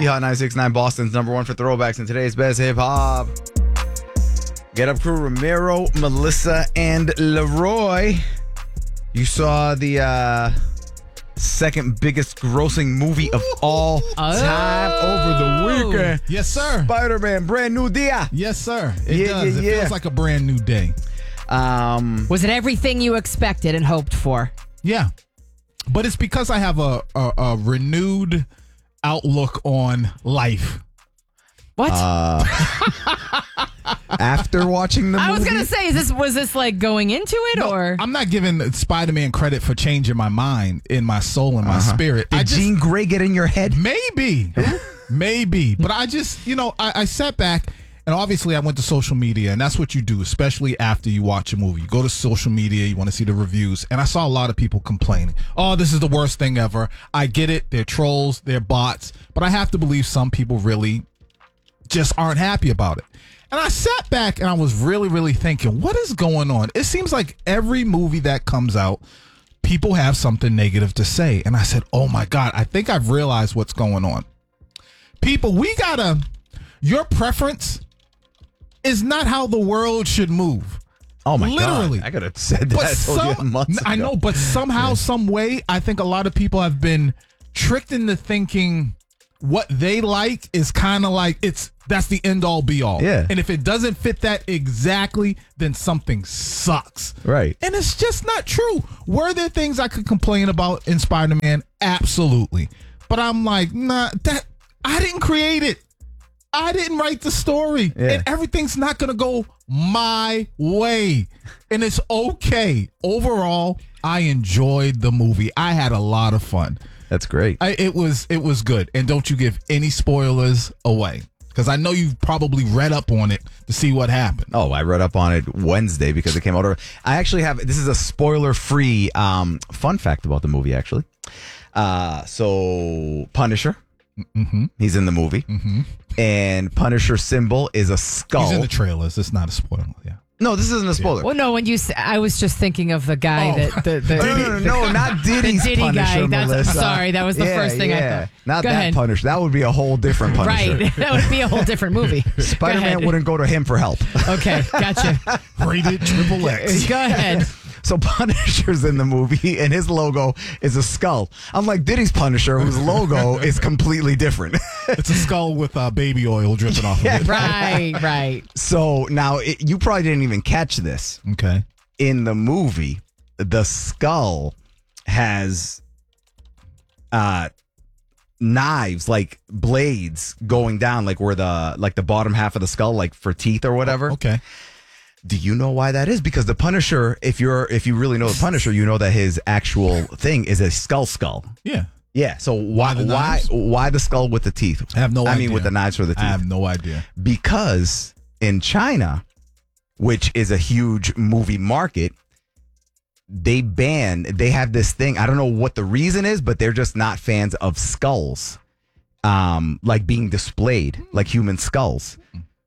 The Hot 969, Boston's number one for throwbacks in today's best hip hop. Get Up Crew, Ramiro, Melissa, and Leroy. You saw the second biggest grossing movie of all time over the weekend. Yes, sir. Spider-Man, brand new dia. Yes, sir. It does. It feels like a brand new day. Was it everything you expected and hoped for? Yeah. But it's because I have a renewed outlook on life. What? After watching the movie? I was going to say, was this like going into it or? I'm not giving Spider-Man credit for changing my mind, in my soul, and my spirit. Did Jean Grey get in your head? Maybe. Maybe. But I just, I sat back. And obviously, I went to social media, and that's what you do, especially after you watch a movie. You go to social media, you want to see the reviews, and I saw a lot of people complaining. Oh, this is the worst thing ever. I get it. They're trolls. They're bots. But I have to believe some people really just aren't happy about it. And I sat back, and I was really, really thinking, what is going on? It seems like every movie that comes out, people have something negative to say. And I said, oh, my God, I think I've realized what's going on. People, your preference is not how the world should move. Oh my Literally. God. I could have said that months ago. I know, but somehow, some way, I think a lot of people have been tricked into thinking what they like is kind of like that's the end all be all. Yeah. And if it doesn't fit that exactly, then something sucks. Right. And it's just not true. Were there things I could complain about in Spider-Man? Absolutely. But I'm like, nah, I didn't create it. I didn't write the story. Yeah. And everything's not going to go my way. And it's okay. Overall, I enjoyed the movie. I had a lot of fun. That's great. It was good. And don't you give any spoilers away. Because I know you've probably read up on it to see what happened. Oh, I read up on it Wednesday because it came out. I actually this is a spoiler-free fun fact about the movie, actually. So, Punisher. Mm-hmm. He's in the movie. Mm-hmm. And Punisher symbol is a skull. He's in the trailers. It's not a spoiler. Yeah. No, this isn't a spoiler. Well, no, I was just thinking of the guy No, not Diddy's the Diddy Punisher, guy. Melissa. Sorry, that was the first thing I thought. Not Go that ahead. Punisher. That would be a whole different Punisher. Right. That would be a whole different movie. Spider-Man wouldn't go to him for help. Okay, gotcha. Rated XXX. Go ahead. So Punisher's in the movie, and his logo is a skull. Unlike Diddy's Punisher, whose logo is completely different. It's a skull with baby oil dripping off of it. Right. So now, you probably didn't even catch this. Okay. In the movie, the skull has knives, like blades going down, like where the bottom half of the skull, like for teeth or whatever. Okay. Do you know why that is? Because the Punisher, if you really know the Punisher, you know that his actual thing is a skull. Yeah. Yeah. So why the skull with the teeth? I have no idea. I mean, with the knives for the teeth. I have no idea. Because in China, which is a huge movie market, they have this thing. I don't know what the reason is, but they're just not fans of skulls, like being displayed like human skulls.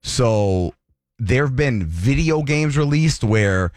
So there have been video games released where,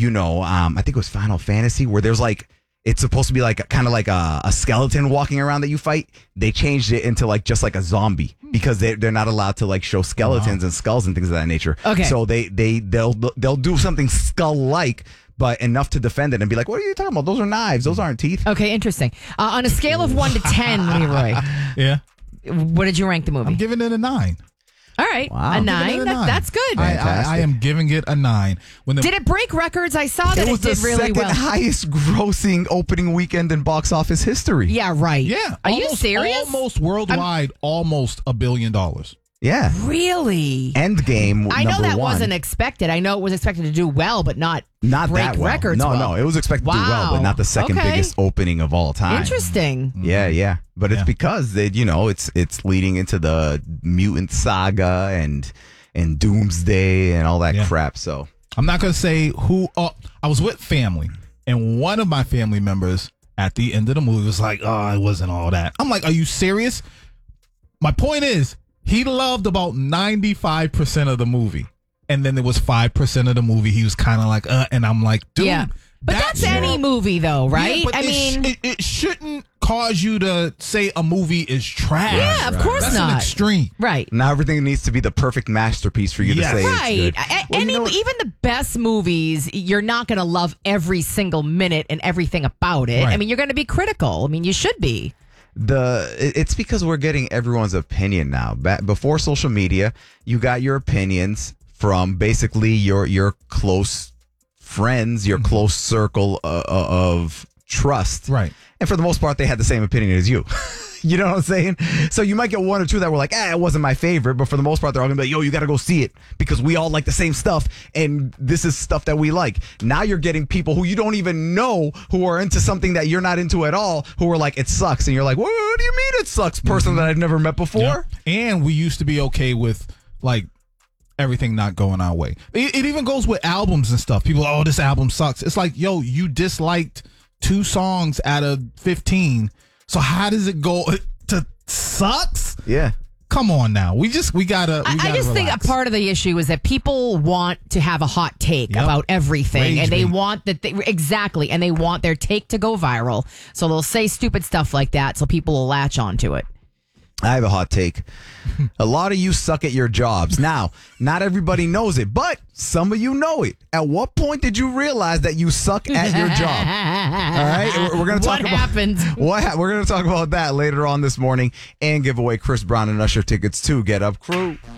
I think it was Final Fantasy, where there's like, it's supposed to be like kind of like a skeleton walking around that you fight. They changed it into like just like a zombie because they're not allowed to like show skeletons and skulls and things of that nature. Okay. So they'll do something skull-like, but enough to defend it and be like, what are you talking about? Those are knives. Those aren't teeth. Okay, interesting. On a scale of 1 to 10, Leroy, Yeah. what did you rank the movie? I'm giving it a 9. All right. Wow. A 9. That's good. I am giving it a 9. Did it break records? I saw that it did really well. It was the second highest grossing opening weekend in box office history. Yeah, right. Yeah. Are you serious? Almost worldwide, almost $1 billion. Yeah. Really? Endgame. I know that one. wasn't expected. I know it was expected to do well, but not break that well. records. No, it was expected to do well, but not the second biggest opening of all time. Interesting. Yeah. But it's because it's leading into the mutant saga and Doomsday and all that crap. So I'm not gonna say who. I was with family, and one of my family members at the end of the movie was like, "Oh, it wasn't all that." I'm like, "Are you serious?" My point is, he loved about 95% of the movie. And then there was 5% of the movie he was kind of like, and I'm like, dude. Yeah. But that's any movie, though, right? Yeah, but it shouldn't cause you to say a movie is trash. Yeah, of course That's not. an extreme. Right. Now everything needs to be the perfect masterpiece for you to Yes. say Right. it's good. Well, you know what? Even the best movies, you're not going to love every single minute and everything about it. Right. I mean, you're going to be critical. I mean, you should be. It's because we're getting everyone's opinion now. Before social media, you got your opinions from basically your close friends, your close circle of trust. Right. And for the most part, they had the same opinion as you. You know what I'm saying? So you might get one or two that were like, it wasn't my favorite. But for the most part, they're all going to be like, yo, you got to go see it because we all like the same stuff. And this is stuff that we like. Now you're getting people who you don't even know who are into something that you're not into at all, who are like, it sucks. And you're like, what do you mean it sucks? Person that I've never met before. Yeah. And we used to be okay with like everything not going our way. It even goes with albums and stuff. People, this album sucks. It's like, yo, you disliked 2 songs out of 15. So how does it go to sucks? Yeah. Come on now. We gotta. I just think a part of the issue is that people want to have a hot take Yep. about everything, Rage and they bait. want exactly, and they want their take to go viral. So they'll say stupid stuff like that, so people will latch onto it. I have a hot take. A lot of you suck at your jobs. Now, not everybody knows it, but some of you know it. At what point did you realize that you suck at your job? All right, we're going to talk What about happened? We're going to talk about that later on this morning and give away Chris Brown and Usher tickets to Get Up Crew.